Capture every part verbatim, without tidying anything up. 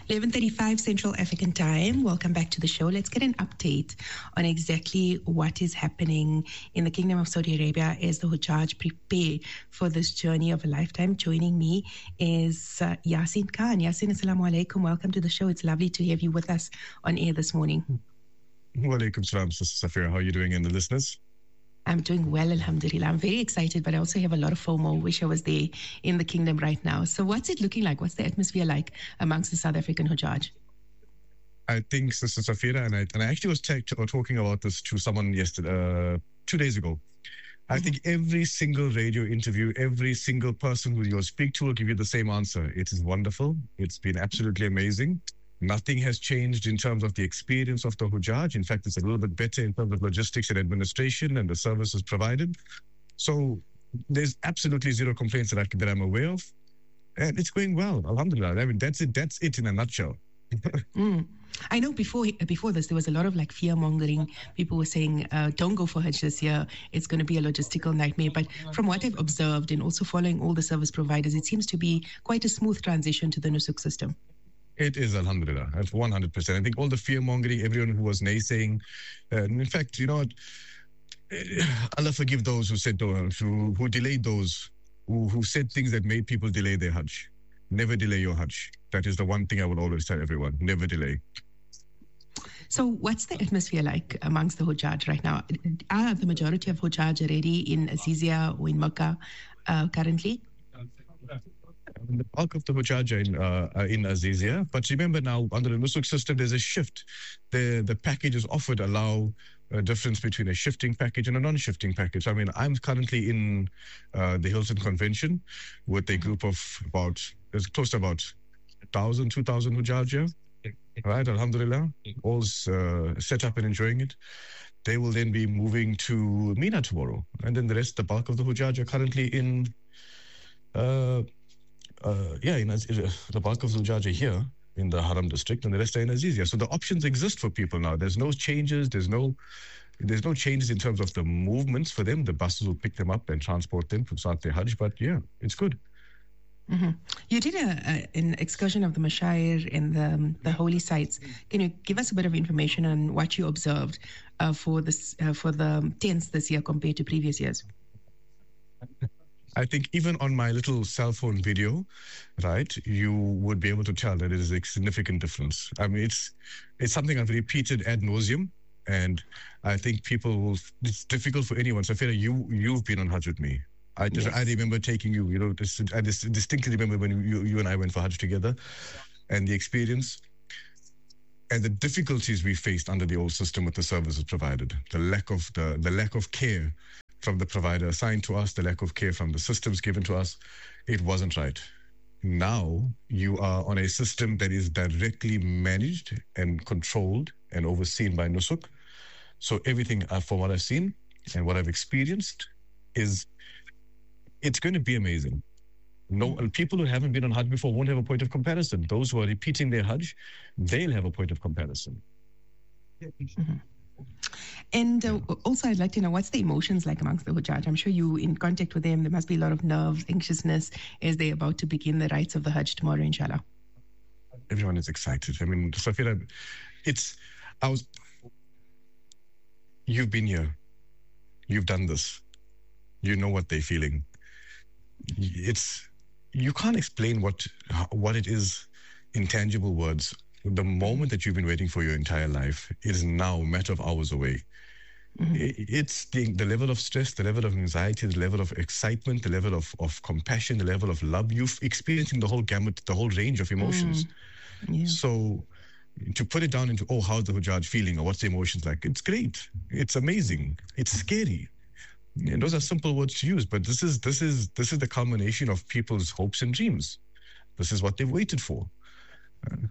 eleven thirty-five Central African Time. Welcome back to the show. Let's get an update on exactly what is happening in the Kingdom of Saudi Arabia as the Hujjaj prepare for this journey of a lifetime. Joining me is uh, Yasin Khan. Yasin, assalamu alaikum. Welcome to the show. It's lovely to have you with us on air this morning. Wa alaikum salam, Sister Safira. How are you doing, and the listeners? I'm doing well, alhamdulillah. I'm very excited, but I also have a lot of FOMO. Wish I was there in the kingdom right now. So what's it looking like? What's the atmosphere like amongst the South African Hujjaj? I think, Sister Safira, and I, and I actually was t- talking about this to someone yesterday, uh, two days ago. I mm-hmm. think every single radio interview, every single person who you'll speak to will give you the same answer. It is wonderful. It's been absolutely amazing. Nothing has changed in terms of the experience of the Hujjaj. In fact, it's a little bit better in terms of logistics and administration and the services provided. So there's absolutely zero complaints that, I, that I'm aware of. And it's going well, alhamdulillah. I mean, that's it. That's it in a nutshell. mm. I know before before this, there was a lot of like fear mongering. People were saying, uh, don't go for Hajj this year. It's going to be a logistical nightmare. But from what I've observed and also following all the service providers, it seems to be quite a smooth transition to the Nusuk system. It is, alhamdulillah, at one hundred percent. I think all the fear-mongering, everyone who was naysaying, uh, in fact, you know, Allah forgive those who said, who, who delayed those, who, who said things that made people delay their Hajj. Never delay your Hajj. That is the one thing I will always tell everyone. Never delay. So what's the atmosphere like amongst the Hujjaj right now? Are the majority of Hujjaj already in Azizia or in Makkah uh, currently? The bulk of the Hujjaj are in, uh, are in Azizia. But remember now, under the Nusuk system, there's a shift. The the packages offered allow a difference between a shifting package and a non-shifting package. I mean, I'm currently in uh, the Hilton Convention with a group of about, there's close to about one thousand, two thousand Hujjaj here. Right, alhamdulillah. All's uh, set up and enjoying it. They will then be moving to Mina tomorrow. And then the rest, the bulk of the Hujjaj are currently in... Uh, Uh, yeah, in, uh, the bulk of the Hujjaj are here in the Haram district, and the rest are in Azizia. So the options exist for people now. There's no changes. There's no, there's no changes in terms of the movements for them. The buses will pick them up and transport them to start their Hajj. But yeah, it's good. Mm-hmm. You did a, a, an excursion of the Mashayir and the, the holy sites. Can you give us a bit of information on what you observed uh, for this uh, for the tents this year compared to previous years? I think even on my little cell phone video, right, you would be able to tell that it is a significant difference. I mean, it's it's something I've repeated ad nauseum, and I think people will. It's difficult for anyone. So, Safira, you you've been on Hajj with me. I just, yes. I remember taking you. You know, this, I just distinctly remember when you you and I went for Hajj together, and the experience. And the difficulties we faced under the old system with the services provided, the lack of the the lack of care from the provider assigned to us, the lack of care from the systems given to us, it wasn't right. Now you are on a system that is directly managed and controlled and overseen by Nusuk. So everything uh, from what I've seen and what I've experienced is, it's going to be amazing. No, and people who haven't been on Hajj before won't have a point of comparison. Those who are repeating their Hajj, they'll have a point of comparison. Mm-hmm. And uh, also, I'd like to know, what's the emotions like amongst the Hujjaj? I'm sure you in contact with them. There must be a lot of nerves, anxiousness as they're about to begin the rites of the Hajj tomorrow, inshallah. Everyone is excited. I mean, Safira, it's, I was, you've been here. You've done this. You know what they're feeling. It's, you can't explain what what it is in tangible words. The moment that you've been waiting for your entire life is now a matter of hours away. Mm-hmm. It's the, the level of stress, the level of anxiety, the level of excitement, the level of, of compassion, the level of love. You've experiencing the whole gamut, the whole range of emotions. Mm. Yeah. So to put it down into, oh, how's the Hujjaj feeling or what's the emotions like? It's great. It's amazing. It's scary. And those are simple words to use, but this is this is this is the culmination of people's hopes and dreams. This is what they've waited for. Uh,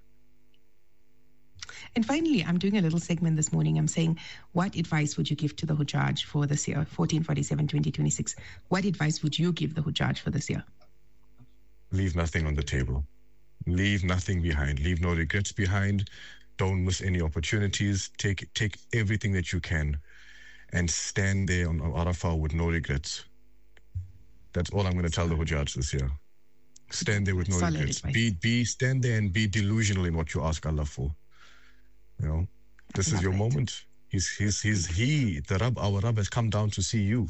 And finally, I'm doing a little segment this morning. I'm saying, what advice would you give to the Hujjaj for this year, fourteen forty-seven twenty twenty-six? What advice would you give the Hujjaj for this year? Leave nothing on the table. Leave nothing behind. Leave no regrets behind. Don't miss any opportunities. Take take everything that you can and stand there on, on Arafah with no regrets. That's all I'm going to tell the Hujjaj this year. Stand there with no Solid regrets. advice. Be, be, stand there and be delusional in what you ask Allah for. You know, this is love your it. moment. He's, he's, he's, he, the Rabb, our Rabb has come down to see you.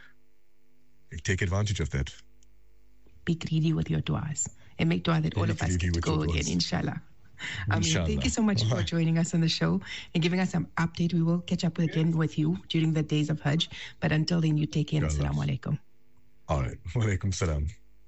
Take advantage of that. Be greedy with your du'as and make dua that all Be of us greedy get to with go your again, du'as. inshallah. I mean, thank you Inshallah. so much for joining us on the show and giving us some update. We will catch up again with you during the days of Hajj. But until then, you take care. Inshallah. Assalamu alaikum. All right. Wa alaikum salam.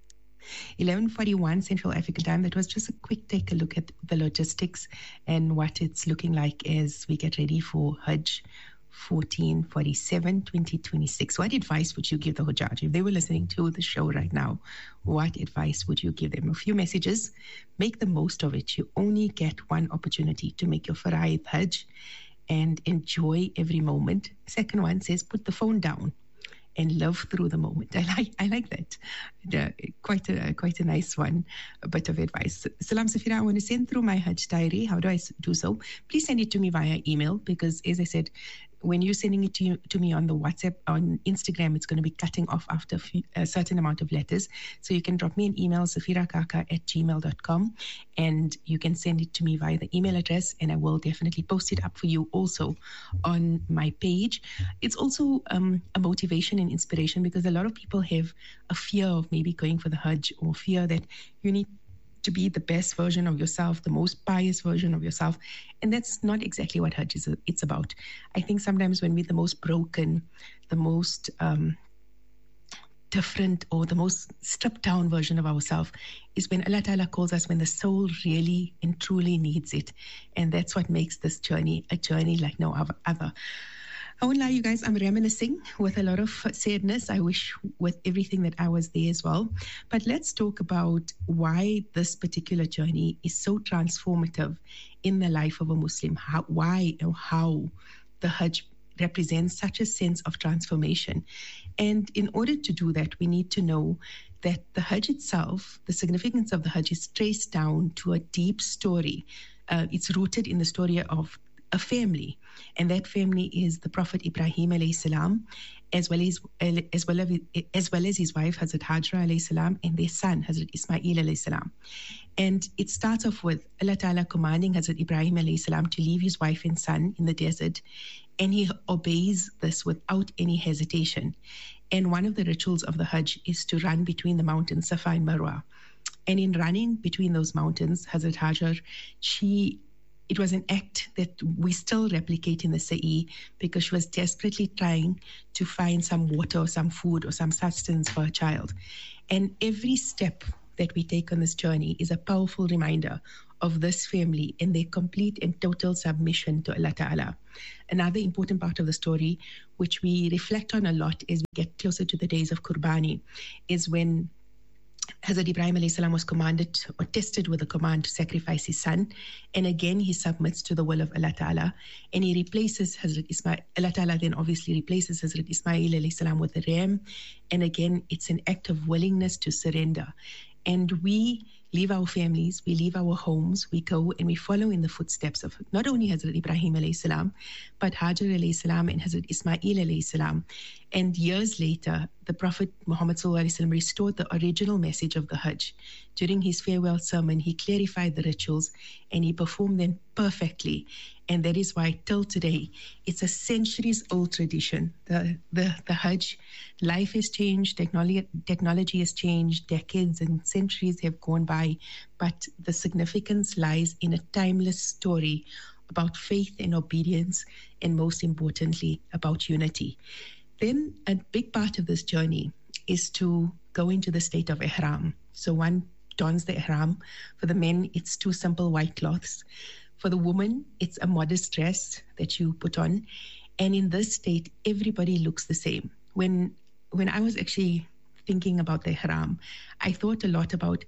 eleven forty-one Central African Time. That was just a quick take a look at the logistics and what it's looking like as we get ready for Hajj fourteen forty-seven twenty twenty-six. What advice would you give the Hujjaj? If they were listening to the show right now, what advice would you give them? A few messages. Make the most of it. You only get one opportunity to make your Fara'id Hajj and enjoy every moment. Second one says, put the phone down and love through the moment. I like I like that. Uh, quite a quite a nice one, a bit of advice. Salam Safira, I want to send through my Hajj diary. How do I do so? Please send it to me via email because, as I said, when you're sending it to, you, to me on the WhatsApp, on Instagram, it's going to be cutting off after a, few, a certain amount of letters. So you can drop me an email, safirakaka at gmail dot com, and you can send it to me via the email address, and I will definitely post it up for you also on my page. It's also um, a motivation and inspiration because a lot of people have a fear of maybe going for the Hajj or fear that you need to be the best version of yourself, the most pious version of yourself. And that's not exactly what Hajj is it's about. I think sometimes when we're the most broken, the most um, different or the most stripped down version of ourselves is when Allah Ta'ala calls us when the soul really and truly needs it. And that's what makes this journey a journey like no other. I won't lie, you guys, I'm reminiscing with a lot of sadness. I wish with everything that I was there as well. But let's talk about why this particular journey is so transformative in the life of a Muslim. How, why or how the Hajj represents such a sense of transformation. And in order to do that, we need to know that the Hajj itself, the significance of the Hajj is traced down to a deep story. Uh, it's rooted in the story of a family, and that family is the Prophet Ibrahim alayhi salam, as well as as well as as well as his wife Hazrat Hajra alayhi salam and their son Hazrat Ismail alayhi salam. And it starts off with Allah Ta'ala commanding Hazrat Ibrahim alayhi salam to leave his wife and son in the desert, and he obeys this without any hesitation. And one of the rituals of the Hajj is to run between the mountains Safa and Marwa. And in running between those mountains, Hazrat Hajar, she It was an act that we still replicate in the Sa'i because she was desperately trying to find some water or some food or some substance for her child. And every step that we take on this journey is a powerful reminder of this family and their complete and total submission to Allah Ta'ala. Another important part of the story, which we reflect on a lot as we get closer to the days of Qurbani, is when Hazrat Ibrahim alayhi salam was commanded or tested with a command to sacrifice his son. And again, he submits to the will of Allah Ta'ala and he replaces Hazrat Ismail. Allah Ta'ala then obviously replaces Hazrat Ismail alayhi salam with a ram. And again, it's an act of willingness to surrender. And we leave our families, we leave our homes, we go and we follow in the footsteps of not only Hazrat Ibrahim alayhi salam, but Hajar alayhi salam and Hazrat Ismail alayhi salam. And years later, the Prophet Muhammad sallallahu alaihi wasallam restored the original message of the Hajj. During his farewell sermon, he clarified the rituals and he performed them perfectly. And that is why till today, it's a centuries old tradition. The, the, the Hajj, life has changed, technology, technology has changed, decades and centuries have gone by, but the significance lies in a timeless story about faith and obedience, and most importantly, about unity. Then a big part of this journey is to go into the state of ihram. So one dons the ihram. For the men, it's two simple white cloths. For the woman, it's a modest dress that you put on. And in this state, everybody looks the same. When when I was actually thinking about the ihram, I thought a lot about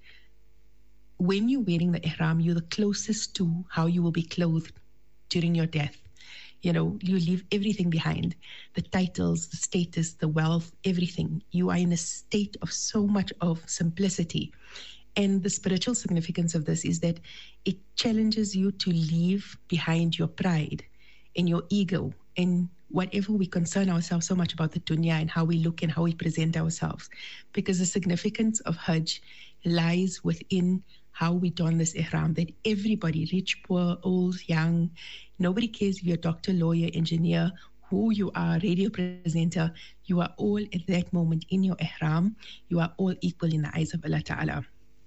when you're wearing the ihram, you're the closest to how you will be clothed during your death. You know, you leave everything behind, the titles, the status, the wealth, everything. You are in a state of so much of simplicity. And the spiritual significance of this is that it challenges you to leave behind your pride and your ego and whatever we concern ourselves so much about the dunya and how we look and how we present ourselves. Because the significance of Hajj lies within how we don this ihram, that everybody, rich, poor, old, young, nobody cares if you're a doctor, lawyer, engineer, who you are, radio presenter, you are all at that moment in your ihram, you are all equal in the eyes of Allah Ta'ala.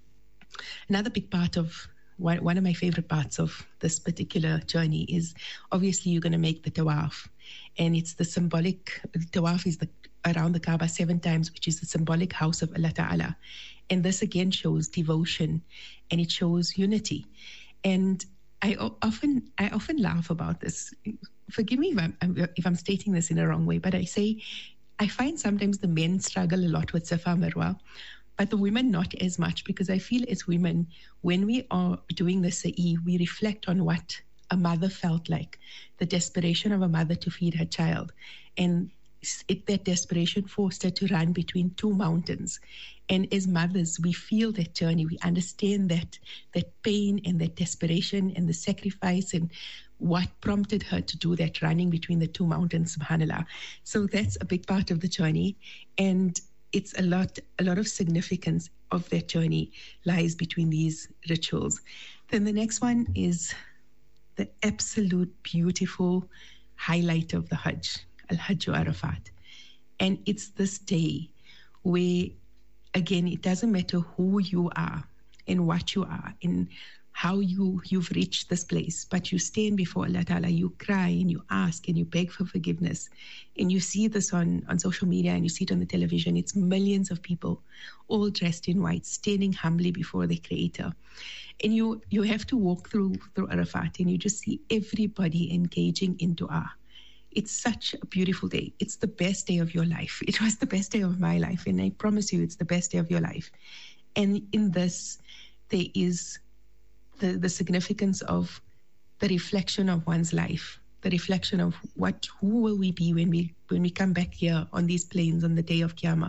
Another big part of, one, one of my favorite parts of this particular journey is obviously you're going to make the tawaf. And it's the symbolic, the tawaf is the, around the Kaaba seven times, which is the symbolic house of Allah Ta'ala. And this again shows devotion and it shows unity. And I often, I often laugh about this. Forgive me if I'm, if I'm stating this in a wrong way, but I say, I find sometimes the men struggle a lot with Safa Marwa, but the women not as much, because I feel as women, when we are doing the sa'i, we reflect on what a mother felt like, the desperation of a mother to feed her child. And it, that desperation forced her to run between two mountains. And as mothers, we feel that journey. We understand that that pain and that desperation and the sacrifice and what prompted her to do that, running between the two mountains, subhanAllah. So that's a big part of the journey. And it's a lot, a lot of significance of that journey lies between these rituals. Then the next one is the absolute beautiful highlight of the Hajj, Al-Hajj Arafat. And it's this day where, again, it doesn't matter who you are and what you are and how you, you've reached this place, but you stand before Allah Ta'ala, you cry and you ask and you beg for forgiveness. And you see this on, on social media and you see it on the television. It's millions of people all dressed in white, standing humbly before the Creator. And you, you have to walk through, through Arafat and you just see everybody engaging in dua. It's such a beautiful day. It's the best day of your life. It was the best day of my life. And I promise you, it's the best day of your life. And in this, there is the, the significance of the reflection of one's life, the reflection of what, who will we be when we, when we come back here on these plains on the day of Qiyamah.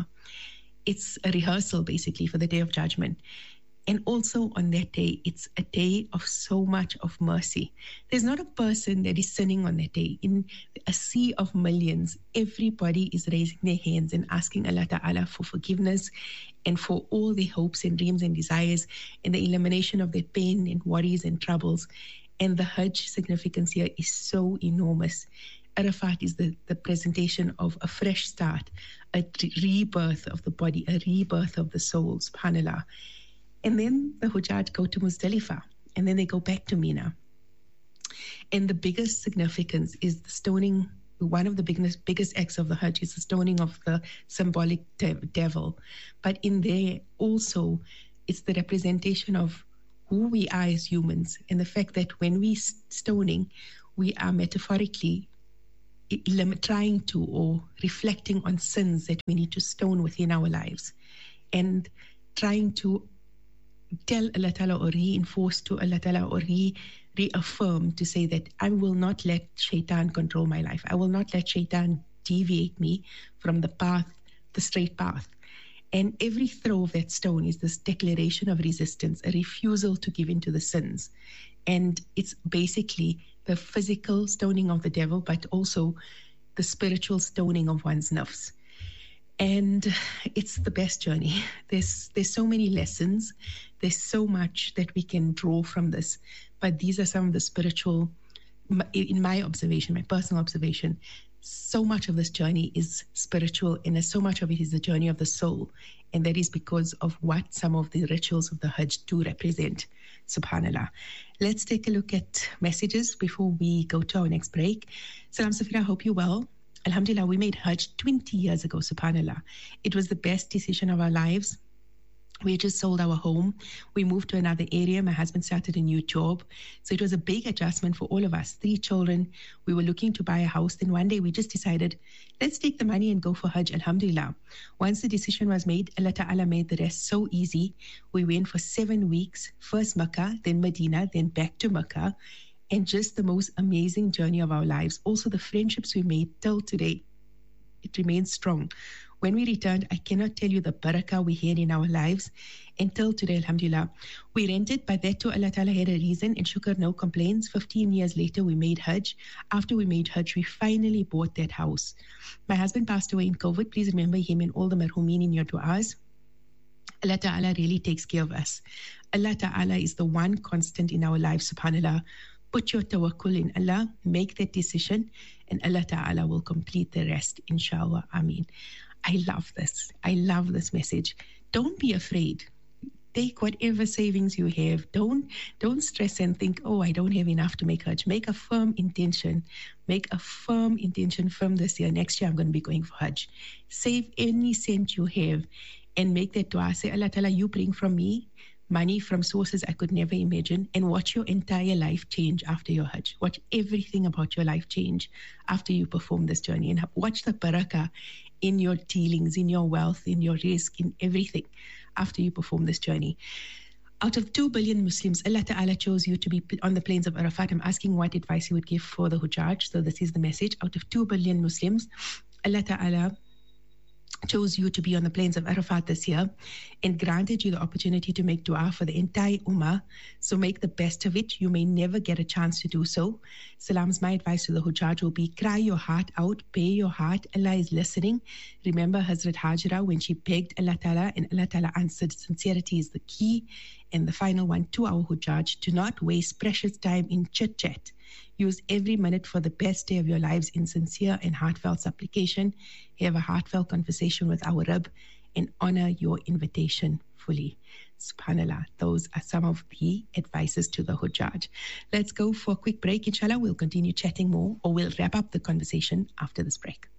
It's a rehearsal, basically, for the day of judgment. And also on that day, it's a day of so much of mercy. There's not a person that is sinning on that day. In a sea of millions, everybody is raising their hands and asking Allah Ta'ala for forgiveness and for all their hopes and dreams and desires and the elimination of their pain and worries and troubles. And the Hajj significance here is so enormous. Arafat is the, the presentation of a fresh start, a rebirth of the body, a rebirth of the soul, subhanAllah. And then the Hujjaj go to Muzdalifah, and then they go back to Mina. And the biggest significance is the stoning. One of the biggest, biggest acts of the Hajj is the stoning of the symbolic de- devil. But in there also, it's the representation of who we are as humans, and the fact that when we stoning, we are metaphorically trying to or reflecting on sins that we need to stone within our lives, and trying to tell Allah Ta'ala or reinforce to Allah Ta'ala or re- reaffirm to say that I will not let shaitan control my life. I will not let shaitan deviate me from the path, the straight path. And every throw of that stone is this declaration of resistance, a refusal to give in to the sins. And it's basically the physical stoning of the devil, but also the spiritual stoning of one's nafs. And it's the best journey. There's there's so many lessons. There's so much that we can draw from this. But these are some of the spiritual, in my observation, my personal observation, so much of this journey is spiritual, and so much of it is the journey of the soul. And that is because of what some of the rituals of the Hajj do represent. SubhanAllah. Let's take a look at messages before we go to our next break. Salam Safira, I hope you're well. Alhamdulillah, we made Hajj twenty years ago, subhanAllah. It was the best decision of our lives. We just sold our home. We moved to another area. My husband started a new job. So it was a big adjustment for all of us. Three children. We were looking to buy a house. Then one day we just decided, let's take the money and go for Hajj, alhamdulillah. Once the decision was made, Allah Ta'ala made the rest so easy. We went for seven weeks. First Makkah, then Medina, then back to Makkah. And just the most amazing journey of our lives. Also the friendships we made till today, it remains strong. When we returned, I cannot tell you the barakah we had in our lives until today, alhamdulillah. We rented, but that too, Allah Ta'ala had a reason, and shukr, no complaints. fifteen years later, we made Hajj. After we made Hajj, we finally bought that house. My husband passed away in COVID. Please remember him and all the marhumin in your du'as. Allah Ta'ala really takes care of us. Allah Ta'ala is the one constant in our lives, subhanAllah. Put your tawakkul in Allah, make that decision, and Allah Ta'ala will complete the rest, inshallah. Ameen. I love this. I love this message. Don't be afraid. Take whatever savings you have. Don't, don't stress and think, oh, I don't have enough to make Hajj. Make a firm intention. Make a firm intention from this year. Next year, I'm going to be going for Hajj. Save any cent you have and make that dua. Say, Allah Ta'ala, you bring from me money from sources I could never imagine, and watch your entire life change after your Hajj. Watch everything about your life change after you perform this journey, and watch the barakah in your dealings, in your wealth, in your risk, in everything after you perform this journey. Out of two billion Muslims, Allah Ta'ala chose you to be on the plains of Arafat. I'm asking what advice you would give for the Hujjaj. So this is the message. Out of two billion Muslims, Allah Ta'ala chose you to be on the plains of Arafat this year and granted you the opportunity to make dua for the entire ummah. So make the best of it. You may never get a chance to do so. Salam's my advice to the Hujjaj will be, cry your heart out, pay your heart. Allah is listening. Remember Hazrat Hajra when she begged Allah Ta'ala and Allah Ta'ala answered. Sincerity is the key. And the final one to our Hujjaj, do not waste precious time in chit-chat. Use every minute for the best day of your lives in sincere and heartfelt supplication. Have a heartfelt conversation with our Rabb and honor your invitation fully. SubhanAllah, those are some of the advices to the Hujjaj. Let's go for a quick break. Inshallah, we'll continue chatting more, or we'll wrap up the conversation after this break.